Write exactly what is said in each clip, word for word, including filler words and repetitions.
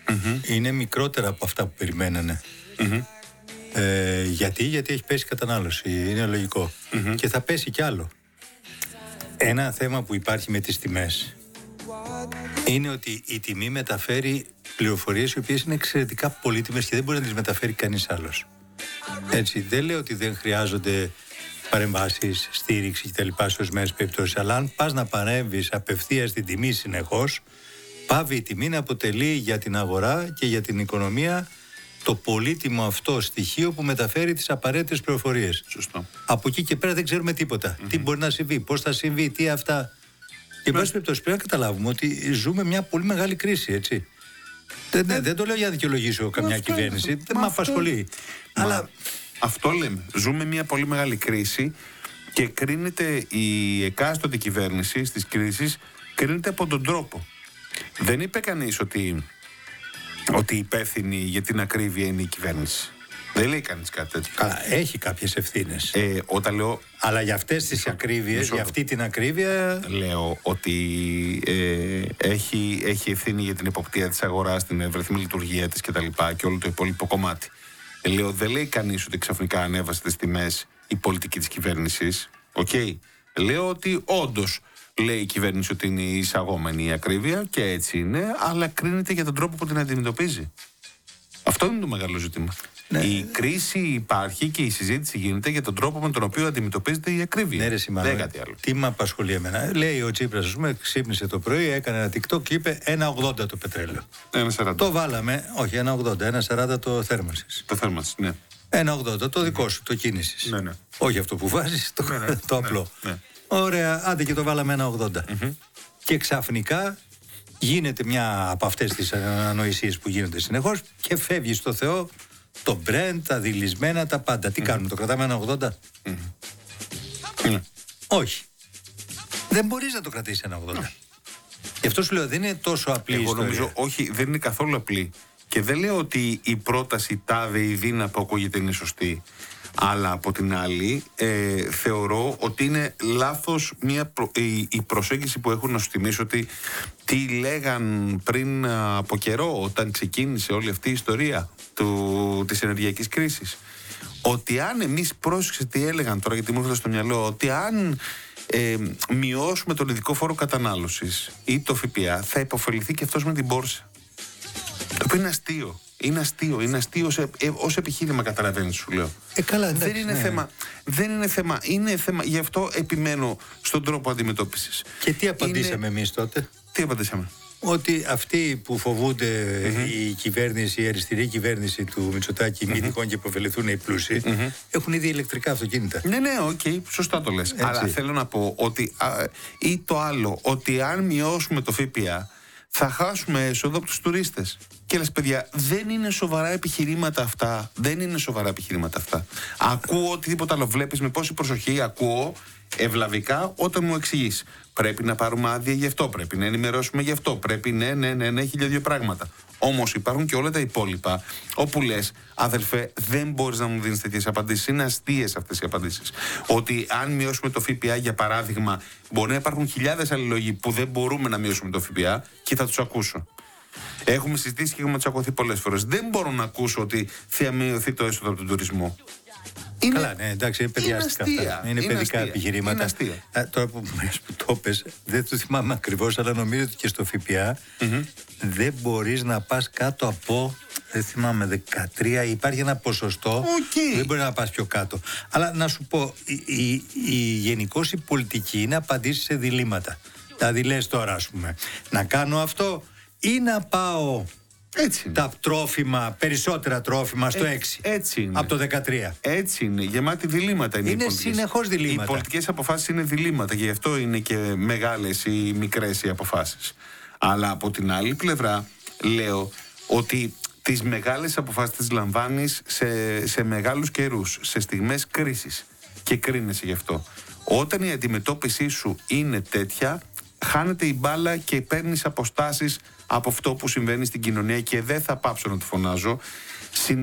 mm-hmm. είναι μικρότερα από αυτά που περιμένανε. Mm-hmm. Ε, γιατί, γιατί έχει πέσει η κατανάλωση, είναι λογικό. Mm-hmm. Και θα πέσει κι άλλο. Ένα θέμα που υπάρχει με τις τιμές είναι ότι η τιμή μεταφέρει πληροφορίες οι οποίες είναι εξαιρετικά πολύτιμες και δεν μπορεί να τις μεταφέρει κανείς άλλος. Έτσι, δεν λέω ότι δεν χρειάζονται παρεμβάσεις, στήριξη κτλ. Σε ορισμένες περιπτώσεις, αλλά αν πας να παρέμβεις απευθείας στην τιμή συνεχώς, πάβει η τιμή να αποτελεί για την αγορά και για την οικονομία το πολύτιμο αυτό στοιχείο που μεταφέρει τις απαραίτητες πληροφορίες. Σωστό. Από εκεί και πέρα δεν ξέρουμε τίποτα. Mm-hmm. Τι μπορεί να συμβεί, πώς θα συμβεί, τι αυτά. Και εν πάση περιπτώσει πρέπει να καταλάβουμε ότι ζούμε μια πολύ μεγάλη κρίση, έτσι. Δεν, ναι, δεν το λέω για να δικαιολογήσω καμιά αυτό, κυβέρνηση, αυτό, δεν με απασχολεί. Μα, αλλά... Αυτό λέμε. Ζούμε μια πολύ μεγάλη κρίση και κρίνεται η εκάστοτε κυβέρνηση στις κρίσεις, κρίνεται από τον τρόπο. Δεν είπε κανείς ότι, ότι υπεύθυνη για την ακρίβεια είναι η κυβέρνηση. Δεν λέει κανείς κάτι τέτοιο. Καλά, έχει κάποιες ευθύνες. Ε, όταν λέω... Αλλά για αυτές τις ακρίβειες, για αυτή την ακρίβεια... Λέω ότι ε, έχει, έχει ευθύνη για την εποπτεία της αγοράς, την ευρυθμή λειτουργία της κτλ. Και, και όλο το υπόλοιπο κομμάτι. Ε, λέω, δεν λέει κανείς ότι ξαφνικά ανέβασε τις τιμές η πολιτική της κυβέρνησης. Οκ. Okay. Λέω ότι όντως λέει η κυβέρνηση ότι είναι η εισαγόμενη η ακρίβεια και έτσι είναι, αλλά κρίνεται για τον τρόπο που την αντιμετωπίζει. Αυτό είναι το μεγάλο ζήτημα. Ναι. Η κρίση υπάρχει και η συζήτηση γίνεται για τον τρόπο με τον οποίο αντιμετωπίζεται η ακρίβεια. Ναι, ρε Σιμάνο, δεν κάτι άλλο. Τι με απασχολεί εμένα. Λέει ο Τσίπρας, ας πούμε, ξύπνησε το πρωί, έκανε ένα TikTok και είπε ένα ογδόντα το πετρέλαιο. ένα σαράντα. Το βάλαμε, όχι ένα ογδόντα, ένα σαράντα το θέρμανσης. Το θέρμανσης, ναι. ένα ογδόντα το δικό σου, το κίνησης. Ναι, ναι. Όχι αυτό που βάζεις, το, ναι, ναι, το απλό. Ναι, ναι. Ωραία, άντε και το βάλαμε ένα ογδόντα. Mm-hmm. Και ξαφνικά γίνεται μια από αυτές τις ανανοησίες που γίνονται συνεχώς και φεύγει στο Θεό. Το Brent, τα δηλισμένα, τα πάντα. Τι mm-hmm. κάνουμε, το κρατάμε ένα ογδόντα? Mm-hmm. Mm-hmm. Όχι. Δεν μπορείς να το κρατήσεις ένα ογδόντα. Γι' αυτό σου λέω, δεν είναι τόσο απλή η ιστορία. Νομίζω, όχι, δεν είναι καθόλου απλή. Και δεν λέω ότι η πρόταση τάδε ή δίνα που ακούγεται είναι σωστή. Αλλά από την άλλη, ε, θεωρώ ότι είναι λάθος μια προ, η, η προσέγγιση που έχουν να σου θυμίσω ότι τι λέγαν πριν από καιρό όταν ξεκίνησε όλη αυτή η ιστορία του, της ενεργειακής κρίσης. Ότι αν εμείς, πρόσεξε τι έλεγαν τώρα γιατί μου έρχεται στο μυαλό, ότι αν ε, μειώσουμε τον ειδικό φόρο κατανάλωσης ή το ΦΠΑ θα υποφεληθεί και αυτός με την πόρσα. Το οποίο είναι αστείο. Είναι αστείο, είναι αστείο ως, ε, ως επιχείρημα, καταλαβαίνεις, σου λέω. Ε, καλά, εντάξει, δεν είναι ναι. θέμα. Δεν είναι θέμα. Είναι θέμα. Γι' αυτό επιμένω στον τρόπο αντιμετώπισης. Και τι απαντήσαμε είναι... εμείς τότε? Τι απαντήσαμε? Ότι αυτοί που φοβούνται mm-hmm. η κυβέρνηση, η αριστερή κυβέρνηση του Μητσοτάκη, mm-hmm. μη τυχόν και υποφεληθούν οι πλούσιοι, mm-hmm. έχουν ήδη ηλεκτρικά αυτοκίνητα. Ναι, ναι, οκ, okay, σωστά το λες. Αλλά θέλω να πω ότι. Α, ή το άλλο, ότι αν μειώσουμε το ΦΠΑ, θα χάσουμε έσοδο από τους τουρίστες. Και λες, παιδιά, δεν είναι σοβαρά επιχειρήματα αυτά. Δεν είναι σοβαρά επιχειρήματα αυτά. Ακούω οτιδήποτε άλλο. Βλέπεις με πόση προσοχή ακούω ευλαβικά όταν μου εξηγείς. Πρέπει να πάρουμε άδεια γι' αυτό. Πρέπει να ενημερώσουμε γι' αυτό. Πρέπει ναι, ναι, ναι, ναι, χίλια δύο πράγματα. Όμως υπάρχουν και όλα τα υπόλοιπα όπου λες, αδελφέ, δεν μπορείς να μου δίνεις τέτοιες απαντήσεις. Είναι αστείες αυτές οι απαντήσεις. Ότι αν μειώσουμε το ΦΠΑ, για παράδειγμα, μπορεί να υπάρχουν χιλιάδες άλλοι λόγοι που δεν μπορούμε να μειώσουμε το ΦΠΑ και θα τους ακούσω. Έχουμε συζητήσει και έχουμε τσακωθεί πολλές φορές. Δεν μπορώ να ακούσω ότι θα μειωθεί το έσοδο από τον τουρισμό. Είναι... Καλά, ναι, εντάξει, είναι παιδιάστικα αυτά. Είναι, είναι παιδικά αστεία. επιχειρήματα. Είναι αστεία. Α, τώρα που το πες, δεν το θυμάμαι ακριβώς, αλλά νομίζω ότι και στο ΦΠΑ mm-hmm. δεν μπορείς να πας κάτω από, δεν θυμάμαι, δεκατρία. Υπάρχει ένα ποσοστό okay. που δεν μπορεί να πας πιο κάτω. Αλλά να σου πω, η, η, η γενικώς η πολιτική είναι απαντήσει σε διλήμματα. Δηλαδή λες τώρα, ας πούμε, να κάνω αυτό ή να πάω... Έτσι τα τρόφιμα, περισσότερα τρόφιμα στο έξι. Έτσι είναι. Από το δεκατρία. Έτσι είναι. Γεμάτη διλήμματα είναι. Είναι συνεχώς διλήμματα. Οι πολιτικές αποφάσεις είναι διλήμματα και γι' αυτό είναι και μεγάλες ή μικρές οι αποφάσεις. Αλλά από την άλλη πλευρά λέω ότι τις μεγάλες αποφάσεις τις λαμβάνεις σε, σε μεγάλους καιρούς, σε στιγμές κρίσης και κρίνεσαι γι' αυτό. Όταν η αντιμετώπιση σου είναι τέτοια, χάνεται η μπάλα και παίρνεις αποστάσεις από αυτό που συμβαίνει στην κοινωνία και δεν θα πάψω να το φωνάζω.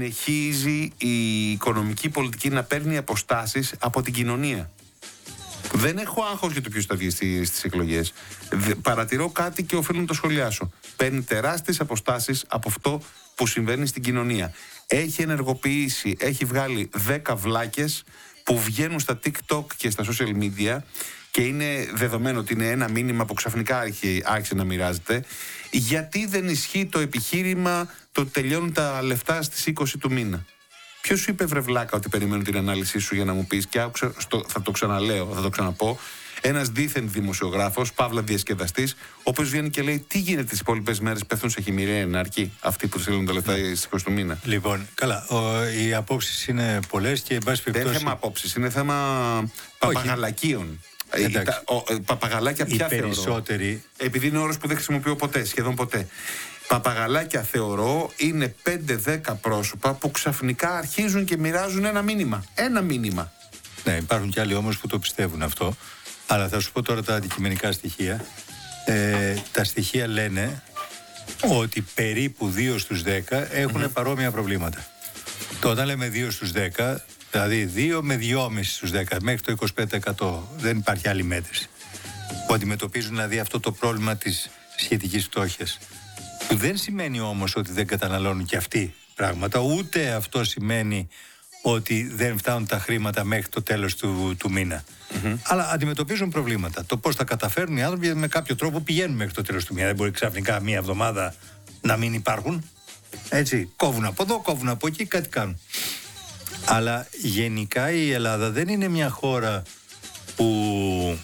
Συνεχίζει η οικονομική πολιτική να παίρνει αποστάσεις από την κοινωνία. Δεν έχω άγχος για το ποιος θα βγει στις εκλογές. Παρατηρώ κάτι και οφείλω να το σχολιάσω. Παίρνει τεράστιες αποστάσεις από αυτό που συμβαίνει στην κοινωνία. Έχει ενεργοποιήσει, έχει βγάλει δέκα βλάκες που βγαίνουν στα TikTok και στα social media και είναι δεδομένο ότι είναι ένα μήνυμα που ξαφνικά άρχισε να μοιράζεται. Γιατί δεν ισχύει το επιχείρημα το ότι τελειώνουν τα λεφτά στις είκοσι του μήνα? Ποιος σου είπε, βρε βλάκα, ότι περιμένω την ανάλυση σου για να μου πεις? Και άκουσα, στο, θα το ξαναλέω, θα το ξαναπώ. Ένας δίθεν δημοσιογράφος, παύλα διασκεδαστής, ο οποίος βγαίνει και λέει: τι γίνεται τις υπόλοιπες μέρες, πέφτουν σε χειμηρία ενάρκη αυτοί που στέλνουν τα λεφτά στις είκοσι του μήνα? Λοιπόν, καλά. Ο, οι απόψεις είναι πολλές και εν πάση περιπτώσει. Δεν είναι θέμα απόψεις, είναι θέμα παπαγαλακίων. Τα, ο, παπαγαλάκια πια θεωρώ. Περισσότεροι... Επειδή είναι όρος που δεν χρησιμοποιώ ποτέ, σχεδόν ποτέ. Παπαγαλάκια θεωρώ είναι πέντε δέκα πρόσωπα που ξαφνικά αρχίζουν και μοιράζουν ένα μήνυμα. Ένα μήνυμα. Ναι, υπάρχουν και άλλοι όμως που το πιστεύουν αυτό. Αλλά θα σου πω τώρα τα αντικειμενικά στοιχεία. Ε, τα στοιχεία λένε ότι περίπου δύο στους δέκα έχουν mm-hmm. παρόμοια προβλήματα. Το όταν λέμε δύο στους δέκα, δηλαδή δύο με δυόμισι στους δέκα, μέχρι το είκοσι πέντε τοις εκατό, δεν υπάρχει άλλη μέτρηση, που αντιμετωπίζουν δηλαδή αυτό το πρόβλημα της σχετικής φτώχειας. Που δεν σημαίνει όμως ότι δεν καταναλώνουν και αυτοί πράγματα, ούτε αυτό σημαίνει ότι δεν φτάνουν τα χρήματα μέχρι το τέλος του, του μήνα. Mm-hmm. Αλλά αντιμετωπίζουν προβλήματα. Το πώς θα καταφέρουν οι άνθρωποι με κάποιο τρόπο πηγαίνουν μέχρι το τέλος του μήνα. Δεν μπορεί ξαφνικά μία εβδομάδα να μην υπάρχουν. Έτσι, κόβουν από εδώ, κόβουν από εκεί, κάτι κάνουν. Αλλά γενικά η Ελλάδα δεν είναι μια χώρα που,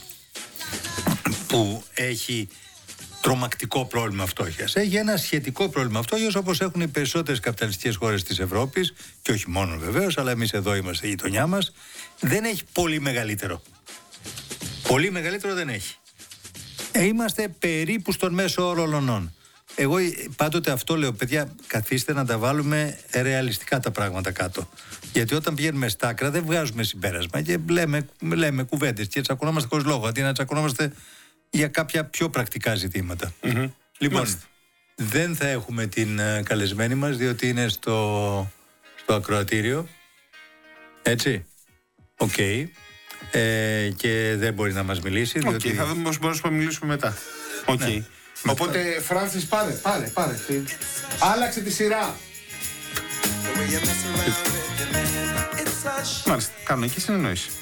που έχει τρομακτικό πρόβλημα φτώχειας. Έχει ένα σχετικό πρόβλημα φτώχειας, όπως έχουν οι περισσότερες καπιταλιστικές χώρες της Ευρώπης, και όχι μόνο βεβαίως, αλλά εμείς εδώ είμαστε η γειτονιά μας. Δεν έχει πολύ μεγαλύτερο. Πολύ μεγαλύτερο δεν έχει. Ε, είμαστε περίπου στον μέσο όρο ολονών. Εγώ πάντοτε αυτό λέω, παιδιά, καθίστε να τα βάλουμε ρεαλιστικά τα πράγματα κάτω. Γιατί όταν πηγαίνουμε στα άκρα δεν βγάζουμε συμπέρασμα και λέμε, λέμε κουβέντες και τσακωνόμαστε χωρίς λόγο, αντί να τσακωνόμαστε για κάποια πιο πρακτικά ζητήματα. Mm-hmm. Λοιπόν, Μάλιστα. δεν θα έχουμε την uh, καλεσμένη μας, διότι είναι στο, στο ακροατήριο. Έτσι. Οκ. Okay. Ε, και δεν μπορεί να μας μιλήσει. Οκ, διότι... okay, θα δούμε πώς μπορούμε να μιλήσουμε μετά. Οκ. Okay. Ναι. Οπότε, Φράνσις, πάρε, πάρε, πάρε. Άλλαξε τη σειρά. Μάλιστα, κανονική συνεννόηση.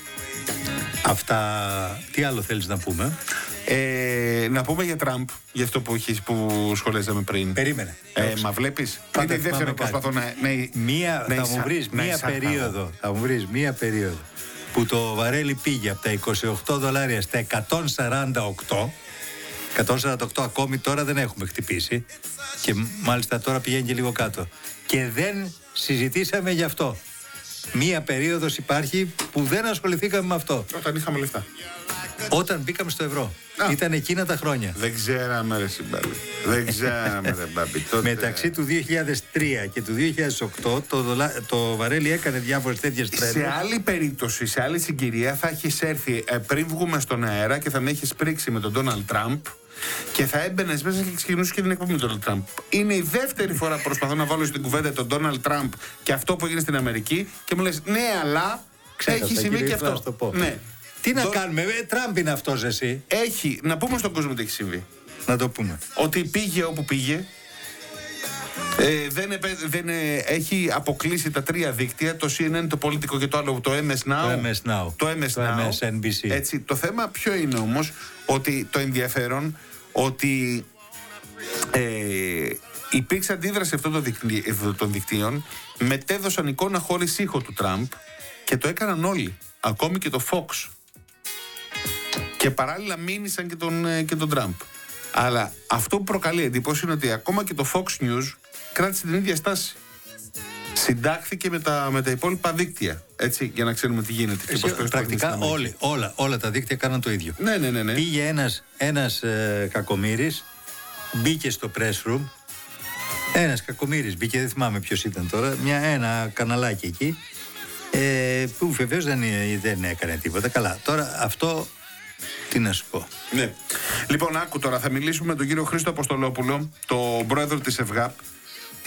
Αυτά, τι άλλο θέλεις να πούμε? Ε, να πούμε για Τραμπ, για αυτό που, έχεις, που σχολιάζαμε πριν. Περίμενε. Ε, μα βλέπεις, είναι η δεύτερη προσπαθώ να... να μία, να θα μου βρεις μία περίοδο, θα μου βρεις μία περίοδο που το βαρέλι πήγε από τα είκοσι οκτώ δολάρια στα εκατόν σαράντα οκτώ. εκατόν σαράντα οκτώ ακόμη τώρα δεν έχουμε χτυπήσει και μάλιστα τώρα πηγαίνει και λίγο κάτω. Και δεν συζητήσαμε γι' αυτό. Μία περίοδος υπάρχει που δεν ασχοληθήκαμε με αυτό. Όταν είχαμε λεφτά. Όταν μπήκαμε στο ευρώ. Α. Ήταν εκείνα τα χρόνια. Δεν ξέραμε, ρε συμπάμπη. Δεν ξέραμε, ρε μπάμπη. Τότε... Μεταξύ του δύο χιλιάδες τρία και του δύο χιλιάδες οκτώ το, δολα... το βαρέλι έκανε διάφορες τέτοιες τρέλες. Σε άλλη περίπτωση, σε άλλη συγκυρία θα έχεις έρθει ε, πριν βγούμε στον αέρα και θα με έχεις πρίξει με τον Ντόναλντ Τραμπ και θα έμπαινες μέσα και ξεκινούσε και την εκπομπή με τον Ντόναλντ Τραμπ. Είναι η δεύτερη φορά που προσπαθώ να βάλω στην κουβέντα τον Ντόναλντ Τραμπ και αυτό που έγινε στην Αμερική και μου λες ναι, αλλά Ξέχασα, έχει συμβεί και αυτό. Ναι. Τι να το... κάνουμε, ε, Τραμπ είναι αυτός εσύ. Έχει, να πούμε στον κόσμο τι έχει συμβεί. Να το πούμε. Ότι πήγε όπου πήγε. Ε, δεν, δεν έχει αποκλείσει τα τρία δίκτυα, το σι εν εν, το Πολιτικό και το άλλο, το εμ ες Now. Το εμ ες Now. Το εμ ες το Now. εμ ες εν μπι σι. Έτσι, το θέμα ποιο είναι όμως, ότι το ενδιαφέρον, ότι ε, υπήρξε αντίδραση αυτών των, δικτύ, των δικτύων, μετέδωσαν εικόνα χωρίς ήχο του Τραμπ και το έκαναν όλοι. Ακόμη και το Fox. Και παράλληλα μήνυσαν και τον, και τον Τραμπ. Αλλά αυτό που προκαλεί εντύπωση είναι ότι ακόμα και το Fox News κράτησε την ίδια στάση. Συντάχθηκε με τα, με τα υπόλοιπα δίκτυα. Έτσι, για να ξέρουμε τι γίνεται. Εσύ, και πώς πρακτικά όλοι, όλα, όλα τα δίκτυα κάναν το ίδιο. Ναι, ναι, ναι, ναι. Πήγε ένας, ένας ε, κακομοίρης, μπήκε στο press room. Ένας κακομοίρης μπήκε, δεν θυμάμαι ποιος ήταν τώρα, μια, ένα καναλάκι εκεί. Ε, που βεβαίως δεν, δεν έκανε τίποτα. Καλά, τώρα αυτό τι να σου πω. Ναι. Λοιπόν, άκου τώρα, θα μιλήσουμε με τον κύριο Χρήστο Αποστολόπουλο, τον πρόεδρο της ΕΒΓΑΠ.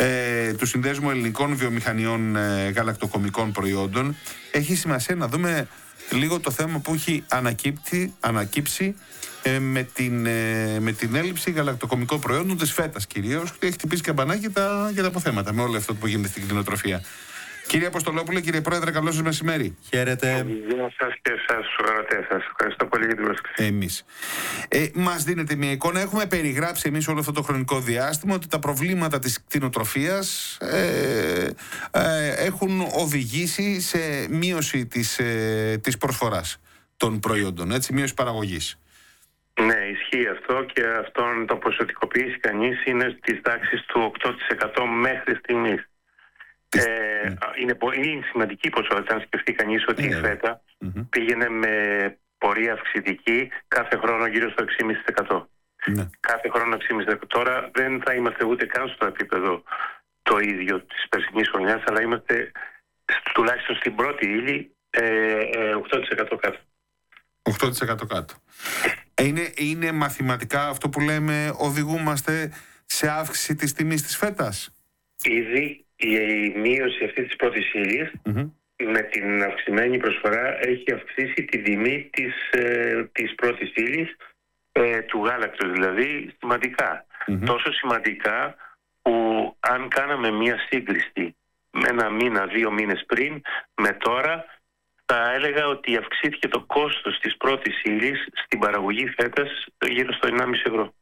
ε, του Συνδέσμου Ελληνικών Βιομηχανιών ε, Γαλακτοκομικών Προϊόντων. Έχει σημασία να δούμε λίγο το θέμα που έχει ανακύψει, ανακύψει ε, με, την, ε, με την έλλειψη γαλακτοκομικών προϊόντων της φέτας κυρίως. Έχει χτυπήσει καμπανάκι για τα, για τα αποθέματα με όλο αυτό που γίνεται στην κτηνοτροφία. Κύριε Αποστολόπουλε, κύριε Πρόεδρε, καλό σας μεσημέρι. Χαίρετε. Γεια σας και εσάς, στους γραμματές σας. Ευχαριστώ πολύ για την πρόσκληση. Εμείς. Ε, μας δίνετε μια εικόνα. Έχουμε περιγράψει εμείς όλο αυτό το χρονικό διάστημα ότι τα προβλήματα της κτηνοτροφίας ε, ε, έχουν οδηγήσει σε μείωση της, ε, της προσφοράς των προϊόντων, έτσι, μείωση παραγωγής. Ναι, ισχύει αυτό και αυτόν το ποσοτικοποιήσει κανείς είναι στις τάξεις του οκτώ τοις εκατό μέχρι στιγμής. Ε, ναι. είναι, είναι σημαντική ποσότητα, αν σκεφτεί κανείς ότι ναι, η φέτα mm-hmm. πήγαινε με πορεία αυξητική κάθε χρόνο γύρω στο έξι κόμμα πέντε τοις εκατό. Ναι. Κάθε χρόνο έξι κόμμα πέντε τοις εκατό. Τώρα δεν θα είμαστε ούτε καν στο επίπεδο το ίδιο της περσινής χρονιάς, αλλά είμαστε τουλάχιστον στην πρώτη ύλη ε, ε, οκτώ τοις εκατό κάτω. οκτώ τοις εκατό κάτω. Είναι, είναι μαθηματικά αυτό που λέμε, οδηγούμαστε σε αύξηση της τιμής της φέτας. Ήδη η μείωση αυτή της πρώτης ύλης mm-hmm. με την αυξημένη προσφορά έχει αυξήσει τη τιμή της, ε, της πρώτης ύλης, ε, του γάλακτος δηλαδή, σημαντικά. Mm-hmm. Τόσο σημαντικά που αν κάναμε μία σύγκριση με ένα μήνα, δύο μήνες πριν, με τώρα, θα έλεγα ότι αυξήθηκε το κόστος της πρώτης ύλης στην παραγωγή φέτας γύρω στο ενάμιση ευρώ.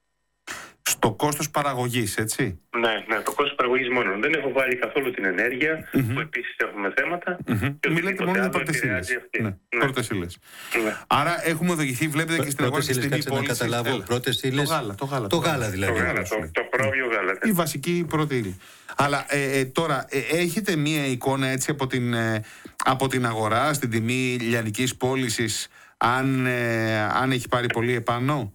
Στο κόστος παραγωγής, έτσι. Ναι, ναι, το κόστος παραγωγής μόνο. Δεν έχω βάλει καθόλου την ενέργεια, mm-hmm. που επίσης έχουμε θέματα. Mm-hmm. Μιλάτε μόνο για πρώτες ύλες. Ναι, ναι. Πρώτες ύλες. Ναι. Άρα έχουμε οδηγηθεί, βλέπετε και στην αγορά της τιμή πώλησης. Να καταλάβω, πρώτες ύλες. Το γάλα, το γάλα. Το γάλα δηλαδή. Το, γάλα, το, το πρόβιο γάλα. Η βασική πρώτη ύλη. Αλλά ε, ε, τώρα, ε, έχετε μία εικόνα έτσι από την, ε, από την αγορά, στην τιμή λιανικής πώλησης, αν, ε, αν έχει πάρει πολύ επάνω?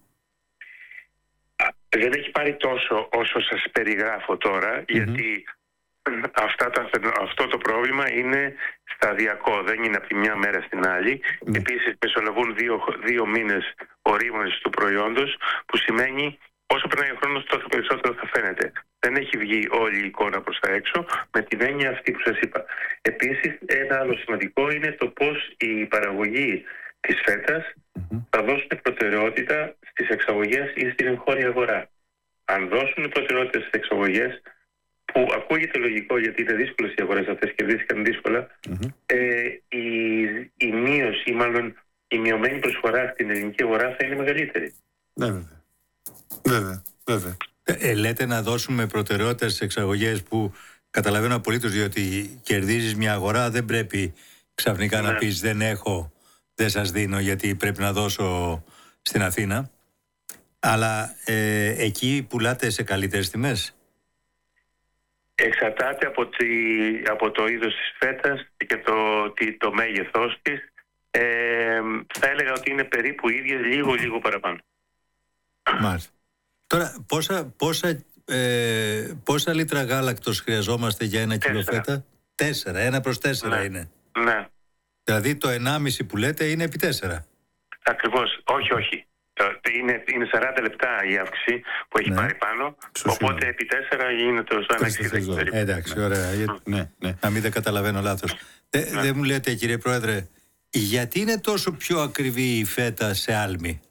Δεν έχει πάρει τόσο όσο σας περιγράφω τώρα, mm-hmm. γιατί αυτά τα, αυτό το πρόβλημα είναι σταδιακό, δεν είναι από τη μια μέρα στην άλλη. Mm-hmm. Επίσης μεσολογούν δύο, δύο μήνες ορίμανσης του προϊόντος, που σημαίνει όσο περνάει ο χρόνος τόσο περισσότερο θα φαίνεται. Δεν έχει βγει όλη η εικόνα προς τα έξω με την έννοια αυτή που σας είπα. Επίσης ένα άλλο σημαντικό είναι το πώς η παραγωγή της φέτας mm-hmm. θα δώσουν προτεραιότητα στις εξαγωγές ή στην εγχώρια αγορά. Αν δώσουν προτεραιότητα στις εξαγωγές, που ακούγεται λογικό γιατί είναι δύσκολες οι αγορές αυτές και βρίσκαν δύσκολα, mm-hmm. ε, η, η μείωση ή μάλλον η μειωμένη προσφορά στην ελληνική αγορά θα είναι μεγαλύτερη. Ναι, βέβαια. Βέβαια, βέβαια. Ε, λέτε να δώσουμε προτεραιότητα στις εξαγωγές, που καταλαβαίνω απολύτως, διότι κερδίζεις μια αγορά, δεν πρέπει ξαφνικά ναι. να πεις δεν έχω, δεν σας δίνω γιατί πρέπει να δώσω στην Αθήνα. Αλλά ε, εκεί πουλάτε σε καλύτερες τιμές. Εξαρτάται από, τη, από το είδος της φέτας και το, τη, το μέγεθός της. Ε, θα έλεγα ότι είναι περίπου ίδιες, λίγο λίγο παραπάνω. Μάλιστα. Τώρα πόσα, πόσα, ε, πόσα λίτρα γάλακτος χρειαζόμαστε για ένα κιλό φέτα? Τέσσερα, ένα προς τέσσερα ναι. είναι. Ναι. Δηλαδή το ενάμιση που λέτε είναι επί τέσσερα. Ακριβώς, όχι όχι. Είναι, είναι σαράντα λεπτά η αύξηση που έχει ναι. πάρει πάνω. Σωστή. Οπότε επί τέσσερα γίνεται το εξήντα. Εντάξει, ωραία. Ναι, ναι. Να μην δεν καταλαβαίνω λάθος. Δεν ναι. δε μου λέτε, κύριε Πρόεδρε, γιατί είναι τόσο πιο ακριβή η φέτα σε άλμη?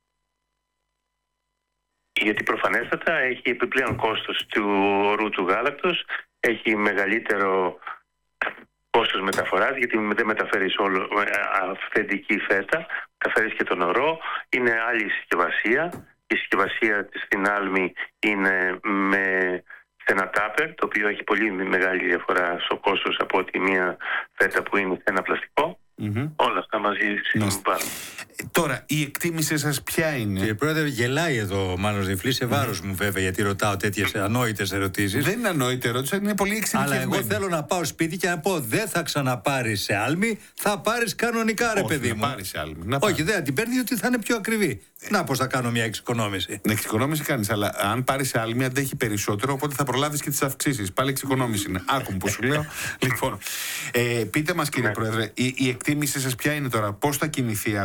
Γιατί προφανέστατα έχει επιπλέον κόστος του ορού του γάλακτος, έχει μεγαλύτερο κόστος μεταφοράς, γιατί δεν μεταφέρεις όλο αυθεντική φέτα, μεταφέρεις και τον ορό. Είναι άλλη συσκευασία. Η συσκευασία της στην άλμη είναι με ένα τάπερ, το οποίο έχει πολύ μεγάλη διαφορά στο κόστος από ότι μια φέτα που είναι σε ένα πλαστικό. Mm-hmm. Όλα αυτά μαζί συμβάλλουν. Τώρα, η εκτίμηση σας ποια είναι? Κύριε Πρόεδρε, γελάει εδώ ο Μάνος Νιφλής, σε βάρος mm. μου βέβαια, γιατί ρωτάω τέτοιες ανόητες ερωτήσεις. Δεν είναι ανόητη ερώτηση, είναι πολύ εξειδικευμένη. Αλλά εγώ θέλω να πάω σπίτι και να πω: δεν θα ξαναπάρεις σε άλμη, θα πάρεις κανονικά, ρε Όχι, παιδί να μου. Πάρεις σε άλμη, να Όχι, πάρεις. Δεν την παίρνει, ότι θα είναι πιο ακριβή. Ε. Να πώς θα κάνω μια εξοικονόμηση. Ναι, εξοικονόμηση κάνεις, αλλά αν πάρεις σε άλμη αντέχει περισσότερο, οπότε θα προλάβεις και τις αυξήσεις. Πάλι εξοικονόμηση είναι. Άκου που σου λέω. Λοιπόν, ε, πείτε μας, κύριε Πρόεδρε, η, η εκτίμηση σας ποια είναι τώρα? Πώς θα κινηθεί η αγορά αυτό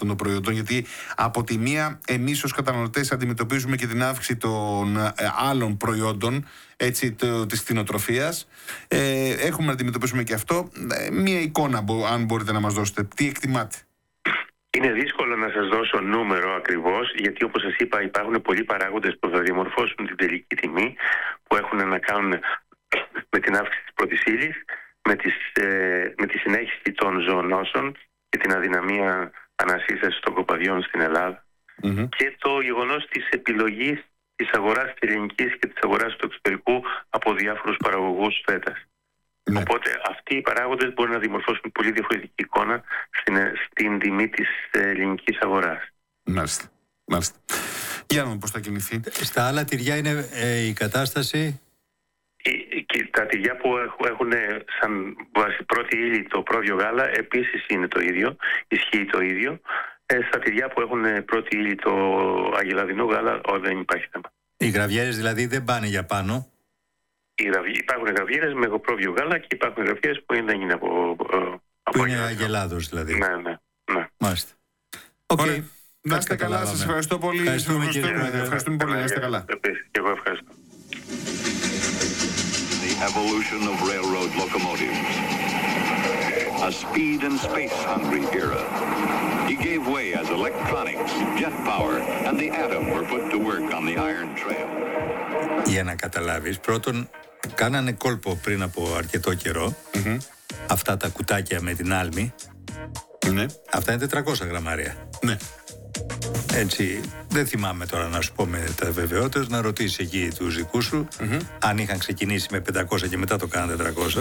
αυτών των προϊόντων, γιατί από τη μία εμείς ως καταναλωτές αντιμετωπίζουμε και την αύξηση των ε, άλλων προϊόντων, έτσι, το, της κτηνοτροφίας. Ε, έχουμε να αντιμετωπίσουμε και αυτό. Ε, μία εικόνα, αν μπορείτε να μας δώσετε. Τι εκτιμάτε? Είναι δύσκολο να σας δώσω νούμερο ακριβώς, γιατί όπως σας είπα υπάρχουν πολλοί παράγοντες που θα διαμορφώσουν την τελική τιμή, που έχουν να κάνουν με την αύξηση της πρώτης ύλης, με, τις, ε, με τη συνέχιση των ζωονόσων και την αδυναμία ανασύστασης των κοπαδιών στην Ελλάδα, mm-hmm. και το γεγονός της επιλογής της αγοράς της ελληνικής και της αγοράς του εξωτερικού από διάφορους παραγωγούς φέτας. Ναι. Οπότε αυτοί οι παράγοντες μπορούν να δημορφώσουν πολύ διαφορετική εικόνα στην, στην τιμή της ελληνικής αγοράς. Μάλιστα. Μάλιστα. Για να δούμε πώς θα κινηθεί. Στα άλλα τυριά είναι ε, η κατάσταση... Και τα τυριά που έχουν σαν πρώτη ύλη το πρόβιο γάλα επίσης είναι το ίδιο, ισχύει το ίδιο. Ε, στα τυριά που έχουν πρώτη ύλη το αγελαδινό γάλα ο, δεν υπάρχει θέμα. Οι γραβιέρες δηλαδή δεν πάνε για πάνω? Οι γραβι... Υπάρχουν γραβιέρες με πρόβιο γάλα και υπάρχουν γραβιέρες που δεν είναι από, από που είναι αγελάδος δηλαδή. Ναι, ναι, ναι. Μάλιστα. Οκ. Okay. Να είστε καλά, σας ευχαριστώ πολύ. Ευχαριστούμε, ευχαριστούμε, κύριε, ευχαριστούμε πολύ, να είστε καλά. Και εγώ ευχαριστώ. The evolution of railroad locomotives. A speed and space-hungry era. He gave way as electronics, jet power, and the atom were put to work on the iron trail. Για να καταλάβεις, πρώτον, κάνανε κόλπο πριν από αρκετό καιρό, mm-hmm. αυτά τα κουτάκια με την άλμη, ναι. Αυτά είναι τετρακόσια γραμμάρια. Ναι. Έτσι, δεν θυμάμαι τώρα να σου πω με τα βεβαιότητες, να ρωτήσεις εκεί τους δικούς σου, mm-hmm. αν είχαν ξεκινήσει με πεντακόσια και μετά το κάναν τετρακόσια.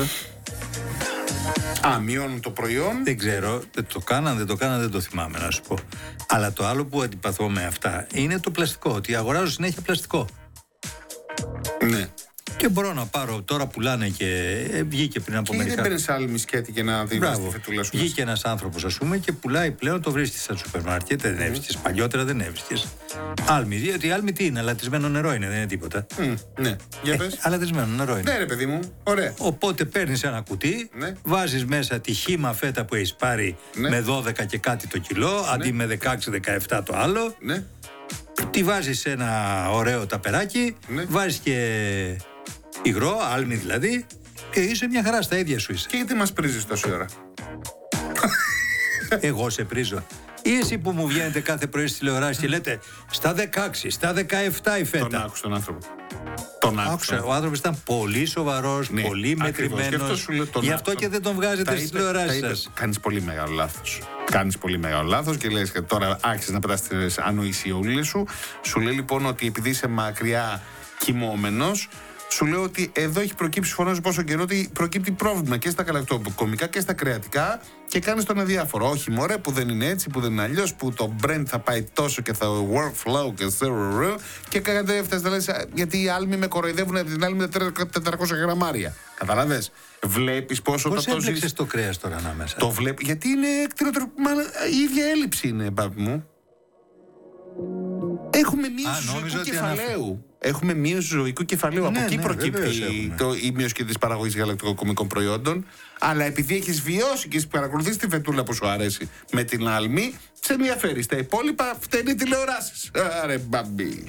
Α, μειώνουν το προϊόν. Δεν ξέρω, δεν το κάναν, δεν το κάναν, δεν το θυμάμαι να σου πω. Αλλά το άλλο που αντιπαθώ με αυτά είναι το πλαστικό, ότι αγοράζω συνέχεια πλαστικό. Ναι. Και μπορώ να πάρω, τώρα πουλάνε και ε, βγήκε πριν από και μερικά... Και δεν παίρνεις άλλη μισκέτη και να δει τη φετούλα σου. Βγήκε ένας άνθρωπος, ας πούμε, και πουλάει πλέον, το βρίσκεις στα σούπερ μάρκετ, δεν mm. έβρισκες, παλιότερα δεν έβρισκες. Άλμη, διότι άλμη τι είναι, αλατισμένο νερό είναι, δεν είναι τίποτα. Mm, ναι, για πες. Ε, αλατισμένο νερό είναι. Ναι ρε παιδί μου, ωραία. Οπότε παίρνεις ένα κουτί, ναι. βάζεις μέσα τη χύμα φέτα που έχεις πάρει, ναι. με δώδεκα και κάτι το κιλό, ναι. αντί με δεκαέξι δεκαεπτά το άλλο. Ναι. Τη βάζεις σε ένα ωραίο ταπεράκι, ναι. βάζεις και υγρό, άλμη δηλαδή, και είσαι μια χαρά, στα ίδια σου είσαι. Και γιατί μας πρίζεις τόση ώρα? Εγώ σε πρίζω. Ή εσύ που μου βγαίνετε κάθε πρωί στη τηλεοράση και λέτε στα δεκαέξι, στα δεκαεπτά η φέτα. Τον άκουσα τον άνθρωπο. Τον άκουσα. Ο άνθρωπος ήταν πολύ σοβαρός, ναι, πολύ μετρημένος. Γι' αυτό και δεν τον βγάζετε στη τηλεοράση σας. Κάνεις πολύ μεγάλο λάθος. Κάνεις πολύ μεγάλο λάθος και λες και τώρα άρχισες να πετάς τις ανοησιούλες σου. Σου λέει λοιπόν ότι επειδή είσαι μακριά κοιμόμενος, σου λέω ότι εδώ έχει προκύψει, φωνάζω πόσο καιρό, ότι προκύπτει πρόβλημα και στα γαλακτοκομικά και στα κρεατικά και κάνεις τον αδιάφορο. Όχι μωρέ που δεν είναι έτσι, που δεν είναι αλλιώς, που το brand θα πάει τόσο και θα workflow και θερορό και κάτι έφτασε να λες γιατί οι άλλοι με κοροϊδεύουν από την άλλη με τετρακόσια γραμμάρια. Καταλαβες. Βλέπεις πόσο πώς το τόζεις. Πώς έμπλεξες το κρέας τώρα ανάμεσα? Το βλέπεις, γιατί είναι κτηνοτρο... η ίδια έλλειψη είναι, μπάμπη μου. Έχουμε μείωση ζωικού κεφαλαίου. Αναφ... Έχουμε μείωση ζωικού κεφαλαίου. Ναι, από εκεί ναι, προκύπτει το, η μείωση και της παραγωγής γαλακτοκομικών προϊόντων. Αλλά επειδή έχεις βιώσει και έχεις παρακολουθήσει τη φετούλα που σου αρέσει με την άλμη, σε ενδιαφέρει. Στα υπόλοιπα φταίνει τηλεοράσεις. Άρε μπαμπί.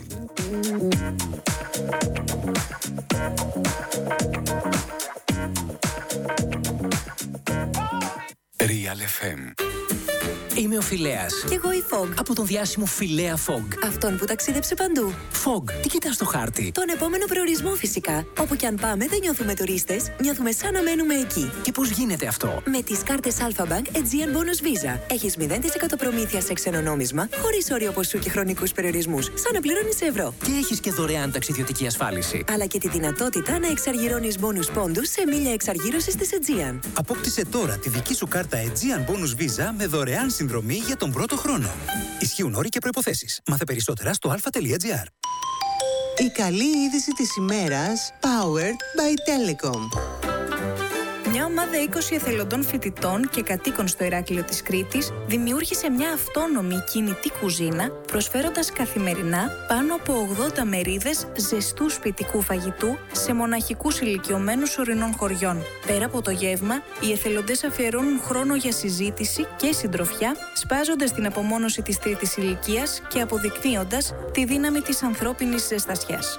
Real εφ εμ. Είμαι ο Φιλέας. Κι εγώ η Fog. Από τον διάσημο Φιλέα Fog. Αυτόν που ταξίδεψε παντού. Fog, τι κοιτάς στο χάρτη? Τον επόμενο προορισμό φυσικά. Όπου κι αν πάμε δεν νιώθουμε τουρίστες, νιώθουμε σαν να μένουμε εκεί. Και πώς γίνεται αυτό? Με τις κάρτες Alpha Bank Aegean Bonus Visa. Έχεις μηδέν τοις εκατό προμήθεια σε ξένο νόμισμα, χωρίς όριο ποσού και χρονικούς περιορισμούς. Σαν να πληρώνεις ευρώ. Και έχεις και δωρεάν ταξιδιωτική ασφάλιση. Αλλά και τη δυνατότητα να εξαργυρώνεις bonus πόντους σε μίλια εξαργύρωσης της Aegean. Απόκτησε τώρα τη δική σου κάρτα Aegean Bonus Visa με δωρεάν συνδρομή για τον πρώτο χρόνο. Ισχύουν όροι και προϋποθέσεις. Μάθε περισσότερα στο αλφα τελεία τζι άρ. Η καλή είδηση της ημέρας, powered by Telecom. Μια ομάδα είκοσι εθελοντών φοιτητών και κατοίκων στο Ηράκλειο της Κρήτης δημιούργησε μια αυτόνομη κινητή κουζίνα, προσφέροντας καθημερινά πάνω από ογδόντα μερίδες ζεστού σπιτικού φαγητού σε μοναχικούς ηλικιωμένους ορεινών χωριών. Πέρα από το γεύμα, οι εθελοντές αφιερώνουν χρόνο για συζήτηση και συντροφιά, σπάζοντας την απομόνωση της τρίτης ηλικίας και αποδεικνύοντας τη δύναμη της ανθρώπινης ζεστασιάς.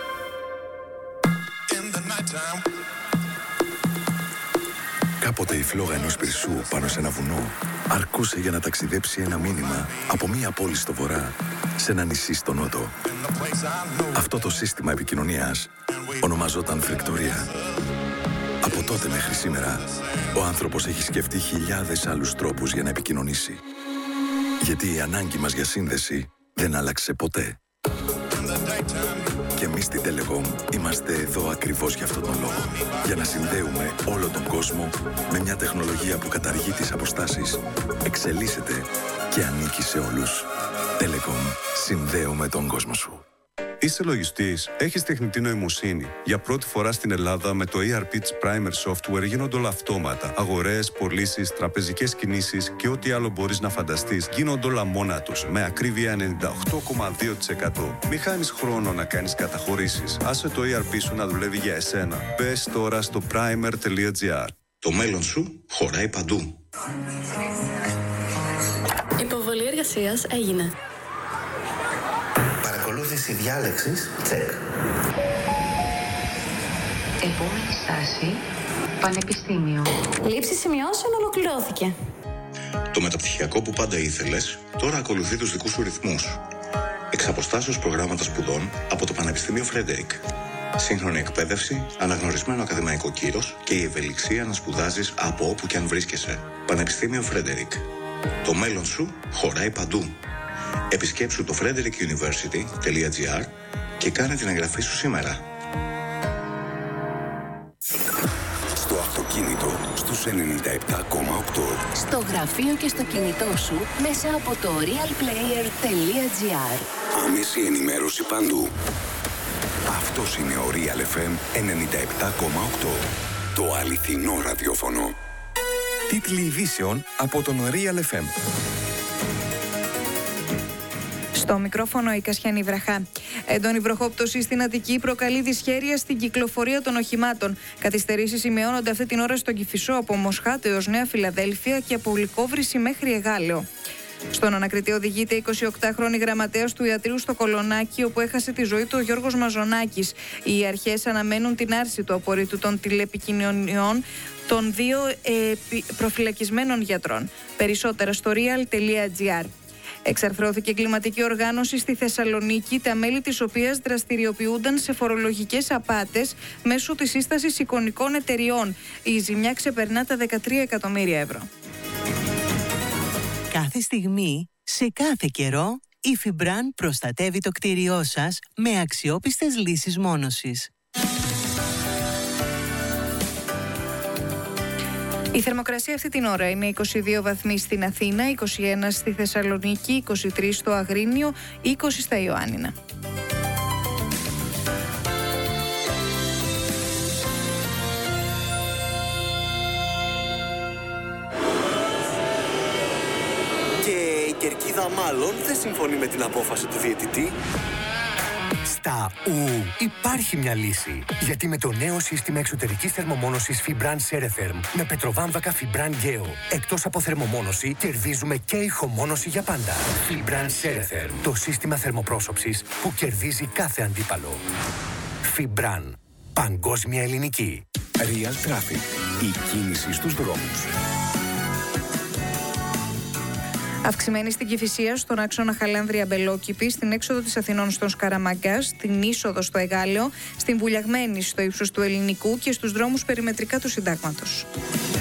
Κάποτε η φλόγα ενός πυρσού πάνω σε ένα βουνό αρκούσε για να ταξιδέψει ένα μήνυμα από μία πόλη στο βορρά σε ένα νησί στο νότο. Αυτό το σύστημα επικοινωνίας ονομαζόταν φρικτορία. Από τότε μέχρι σήμερα, ο άνθρωπος έχει σκεφτεί χιλιάδες άλλους τρόπους για να επικοινωνήσει. Γιατί η ανάγκη μας για σύνδεση δεν άλλαξε ποτέ. Και εμείς στην Telecom είμαστε εδώ ακριβώς για αυτόν τον λόγο. Για να συνδέουμε όλο τον κόσμο με μια τεχνολογία που καταργεί τις αποστάσεις, εξελίσσεται και ανήκει σε όλους. Telecom. Συνδέουμε τον κόσμο σου. Είσαι λογιστής, έχεις τεχνητή νοημοσύνη. Για πρώτη φορά στην Ελλάδα με το ι αρ πι της Primer Software γίνονται όλα αυτόματα. Αγορές, πωλήσεις, τραπεζικές κινήσεις και ό,τι άλλο μπορείς να φανταστείς γίνονται όλα μόνα τους, με ακρίβεια ενενήντα οκτώ κόμμα δύο τοις εκατό. Μη χάνεις χρόνο να κάνεις καταχωρήσεις. Άσε το ι αρ πι σου να δουλεύει για εσένα. Μπες τώρα στο primer τελεία gr. Το μέλλον σου χωράει παντού. Υποβολή εργασίας έγινε. Παρακολούθηση διάλεξης, τσεκ. Επόμενη στάση, πανεπιστήμιο. Λήψη σημειώσεων ολοκληρώθηκε. Το μεταπτυχιακό που πάντα ήθελες, τώρα ακολουθεί τους δικούς σου ρυθμούς. Εξ αποστάσεως προγράμματα σπουδών από το Πανεπιστήμιο Φρέντερικ. Σύγχρονη εκπαίδευση, αναγνωρισμένο ακαδημαϊκό κύρος και η ευελιξία να σπουδάζεις από όπου και αν βρίσκεσαι. Πανεπιστήμιο Φρέντερικ. Το μέλλον σου χωράει παντού. Επισκέψου το frederick university τελεία gr και κάνε την εγγραφή σου σήμερα. Στο αυτοκίνητο στους ενενήντα επτά κόμμα οκτώ. Στο γραφείο και στο κινητό σου μέσα από το realplayer τελεία gr. Άμεση ενημέρωση παντού. Αυτός είναι ο Real εφ εμ ενενήντα επτά κόμμα οκτώ. Το αληθινό ραδιόφωνο. Τίτλοι ειδήσεων από τον Real εφ εμ. Στο μικρόφωνο η Κασιανή Βραχά. Έντονη βροχόπτωση στην Αττική προκαλεί δυσχέρεια στην κυκλοφορία των οχημάτων. Καθυστερήσεις σημειώνονται αυτή την ώρα στον Κηφισό από Μοσχάτο έως Νέα Φιλαδέλφια και από Λυκόβρηση μέχρι Εγάλεο. Στον ανακριτή οδηγείται εικοσιοκτάχρονη γραμματέας του ιατρείου στο Κολονάκι, όπου έχασε τη ζωή του ο Γιώργος Μαζονάκης. Οι αρχές αναμένουν την άρση του απορρίτου των τηλεπικοινωνιών των δύο ε, προφυλακισμένων γιατρών. Περισσότερα στο real τελεία gr. Εξαρθρώθηκε εγκληματική οργάνωση στη Θεσσαλονίκη, τα μέλη της οποίας δραστηριοποιούνταν σε φορολογικές απάτες μέσω της σύστασης εικονικών εταιριών. Η ζημιά ξεπερνά τα δεκατρία εκατομμύρια ευρώ. Κάθε στιγμή, σε κάθε καιρό, η Fibran προστατεύει το κτίριό σας με αξιόπιστες λύσεις μόνωσης. Η θερμοκρασία αυτή την ώρα είναι είκοσι δύο βαθμοί στην Αθήνα, είκοσι ένα στη Θεσσαλονίκη, είκοσι τρία στο Αγρίνιο, είκοσι στα Ιωάννινα. Και η κερκίδα μάλλον δεν συμφωνεί με την απόφαση του διαιτητή. Στα ου υπάρχει μια λύση. Γιατί με το νέο σύστημα εξωτερικής θερμομόνωσης Fibran Ceretherm με πετροβάμβακα Fibran Geo, εκτός από θερμομόνωση, κερδίζουμε και ηχομόνωση για πάντα. Fibran Ceretherm, το σύστημα θερμοπρόσωψης που κερδίζει κάθε αντίπαλο. Fibran, παγκόσμια ελληνική. Real Traffic, η κίνηση στους δρόμους. Αυξημένη στην Κηφισία, στον άξονα Χαλάνδρεια-Μπελόκηπη, στην έξοδο της Αθηνών στον Σκαραμαγκά, στην είσοδο στο Εγάλεο, στην Βουλιαγμένη στο ύψος του Ελληνικού και στους δρόμους περιμετρικά του Συντάγματος.